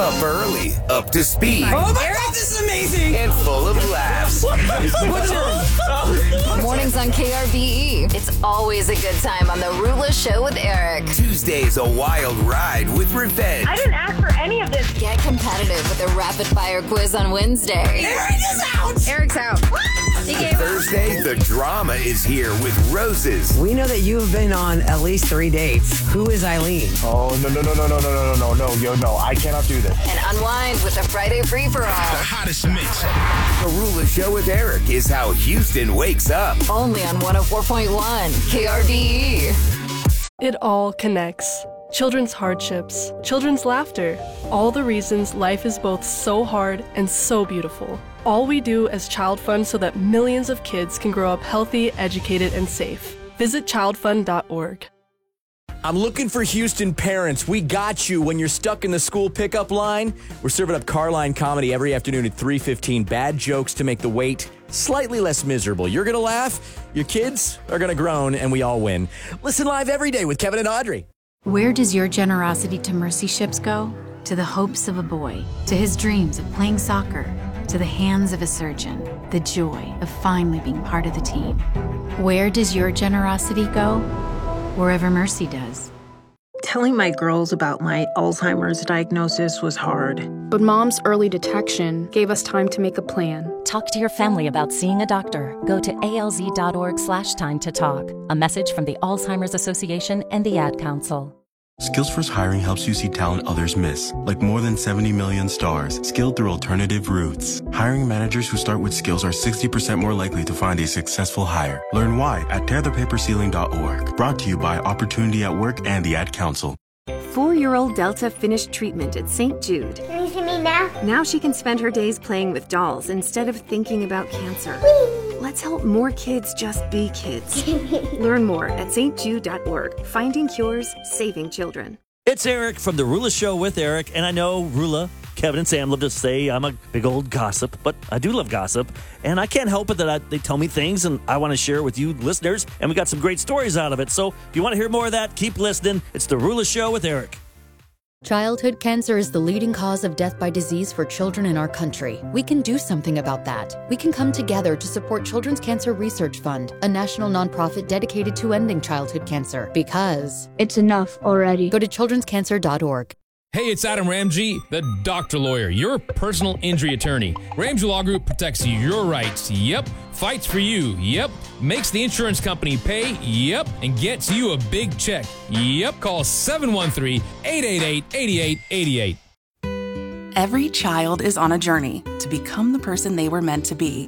Up early, up to speed. Oh my God, this is amazing! And full of laughs. Mornings on KRBE. It's always a good time on the Rula Show with Eric. Tuesday's a wild ride with revenge. I didn't ask for any of this. Get competitive with a rapid fire quiz on Wednesday. Eric is out! Eric's out. Thursday, the drama is here with roses. We know that you have been on at least 3 dates. Who is Eileen? Oh, no, I cannot do this. And unwind with a Friday free-for-all. The hottest mix. The Rula Show with Eric is how Houston wakes up. Only on 104.1 KRBE. It all connects. Children's hardships, children's laughter, all the reasons life is both so hard and so beautiful. All we do as Child Fund so that millions of kids can grow up healthy, educated, and safe. Visit childfund.org. I'm looking for Houston parents. We got you when you're stuck in the school pickup line. We're serving up Carline comedy every afternoon at 3:15. Bad jokes to make the wait slightly less miserable. You're going to laugh, your kids are going to groan, and we all win. Listen live every day with Kevin and Audrey. Where does your generosity to Mercy Ships go? To the hopes of a boy, to his dreams of playing soccer, to the hands of a surgeon, the joy of finally being part of the team. Where does your generosity go? Wherever Mercy does. Telling my girls about my Alzheimer's diagnosis was hard. But Mom's early detection gave us time to make a plan. Talk to your family about seeing a doctor. Go to alz.org/time to talk. A message from the Alzheimer's Association and the Ad Council. SkillsFirst Hiring helps you see talent others miss, like more than 70 million stars, skilled through alternative routes. Hiring managers who start with skills are 60% more likely to find a successful hire. Learn why at tearthepaperceiling.org. Brought to you by Opportunity at Work and the Ad Council. 4-year-old Delta finished treatment at St. Jude. Can you see me now? Now she can spend her days playing with dolls instead of thinking about cancer. Let's help more kids just be kids. Learn more at stjude.org. Finding cures, saving children. It's Eric from The Rula Show with Eric, and I know Rula, Kevin, and Sam love to say I'm a big old gossip, but I do love gossip, and I can't help it that they tell me things, and I want to share with you listeners, and we got some great stories out of it. So if you want to hear more of that, keep listening. It's The Rula Show with Eric. Childhood cancer is the leading cause of death by disease for children in our country. We can do something about that. We can come together to support Children's Cancer Research Fund, a national nonprofit dedicated to ending childhood cancer. Because it's enough already. Go to childrenscancer.org. Hey, it's Adam Ramsey, the doctor lawyer, your personal injury attorney. Ramsey Law Group protects your rights. Yep. Fights for you. Yep. Makes the insurance company pay. Yep. And gets you a big check. Yep. Call 713-888-8888. Every child is on a journey to become the person they were meant to be.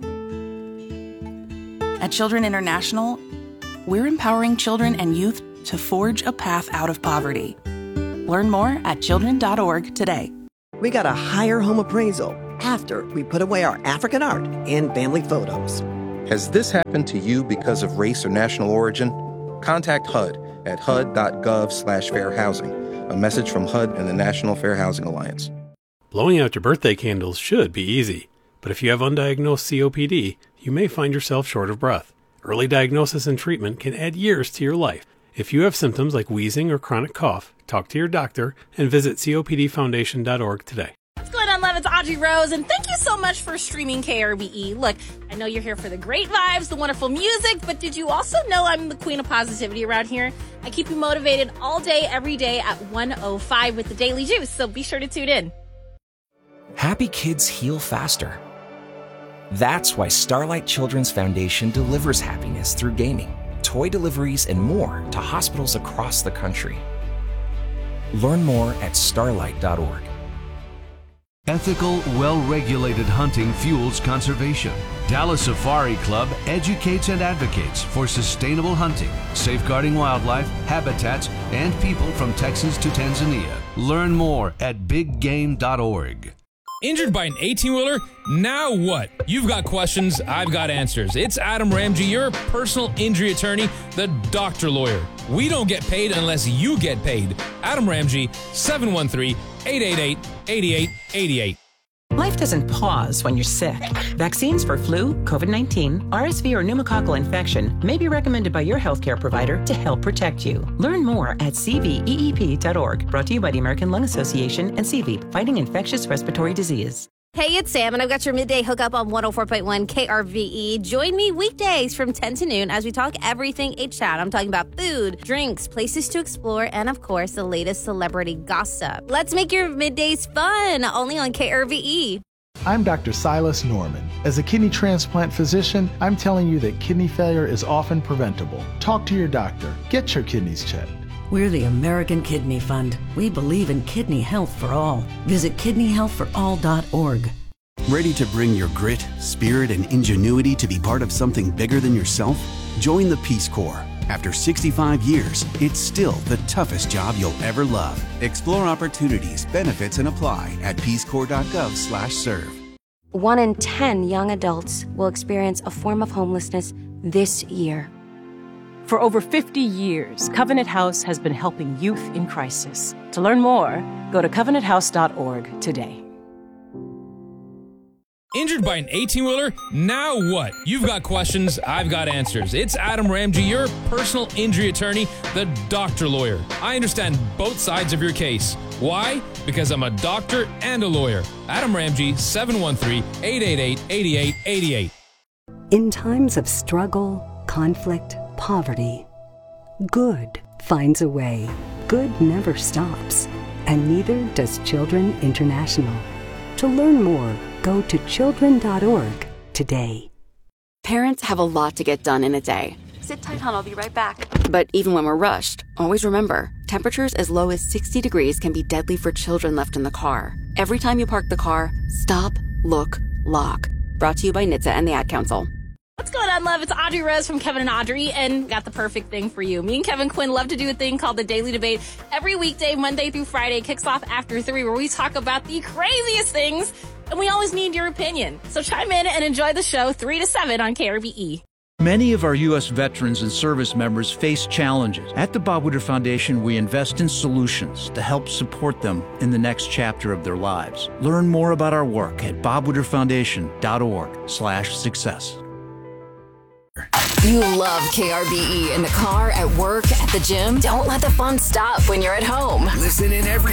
At Children International, we're empowering children and youth to forge a path out of poverty. Learn more at children.org today. We got a higher home appraisal after we put away our African art and family photos. Has this happened to you because of race or national origin? Contact HUD at hud.gov/fair housing. A message from HUD and the National Fair Housing Alliance. Blowing out your birthday candles should be easy, but if you have undiagnosed COPD, you may find yourself short of breath. Early diagnosis and treatment can add years to your life. If you have symptoms like wheezing or chronic cough, talk to your doctor and visit copdfoundation.org today. What's going on, love? It's Audrey Rose, and thank you so much for streaming KRBE. Look, I know you're here for the great vibes, the wonderful music, but did you also know I'm the queen of positivity around here? I keep you motivated all day, every day at 1:05 with the Daily Juice, so be sure to tune in. Happy kids heal faster. That's why Starlight Children's Foundation delivers happiness through gaming, toy deliveries, and more to hospitals across the country. Learn more at starlight.org. Ethical, well-regulated hunting fuels conservation. Dallas Safari Club educates and advocates for sustainable hunting, safeguarding wildlife, habitats, and people from Texas to Tanzania. Learn more at biggame.org. Injured by an 18-wheeler? Now what? You've got questions, I've got answers. It's Adam Ramsey, your personal injury attorney, the doctor lawyer. We don't get paid unless you get paid. Adam Ramsey, 713-888-8888. Life doesn't pause when you're sick. Vaccines for flu, COVID-19, RSV, or pneumococcal infection may be recommended by your healthcare provider to help protect you. Learn more at cveep.org. Brought to you by the American Lung Association and CVEEP, fighting infectious respiratory disease. Hey, it's Sam, and I've got your midday hookup on 104.1 KRVE. Join me weekdays from 10 to noon as we talk everything H-Town. I'm talking about food, drinks, places to explore, and, of course, the latest celebrity gossip. Let's make your middays fun, only on KRVE. I'm Dr. Silas Norman. As a kidney transplant physician, I'm telling you that kidney failure is often preventable. Talk to your doctor. Get your kidneys checked. We're the American Kidney Fund. We believe in kidney health for all. Visit kidneyhealthforall.org. Ready to bring your grit, spirit, and ingenuity to be part of something bigger than yourself? Join the Peace Corps. After 65 years, it's still the toughest job you'll ever love. Explore opportunities, benefits, and apply at peacecorps.gov/serve. 1 in 10 young adults will experience a form of homelessness this year. For over 50 years, Covenant House has been helping youth in crisis. To learn more, go to covenanthouse.org today. Injured by an 18-wheeler? Now what? You've got questions, I've got answers. It's Adam Ramsey, your personal injury attorney, the doctor lawyer. I understand both sides of your case. Why? Because I'm a doctor and a lawyer. Adam Ramsey, 713-888-8888. In times of struggle, conflict, poverty, good finds a way. Good never stops, and neither does Children International. To learn more, go to children.org today. Parents have a lot to get done in a day. Sit tight, hon, I'll be right back. But even when we're rushed, always remember, temperatures as low as 60 degrees can be deadly for children left in the car. Every time you park the car, stop, look, lock. Brought to you by NHTSA and the Ad Council. What's going on, love? It's Audrey Rose from Kevin and Audrey, and got the perfect thing for you. Me and Kevin Quinn love to do a thing called the Daily Debate. Every weekday, Monday through Friday, kicks off after 3, where we talk about the craziest things, and we always need your opinion. So chime in and enjoy the show 3 to 7 on KRVE. Many of our U.S. veterans and service members face challenges. At the Bob Woodward Foundation, we invest in solutions to help support them in the next chapter of their lives. Learn more about our work at bobwoodwardfoundation.org/success. You love KRVE in the car, at work, at the gym. Don't let the fun stop when you're at home. Listen in every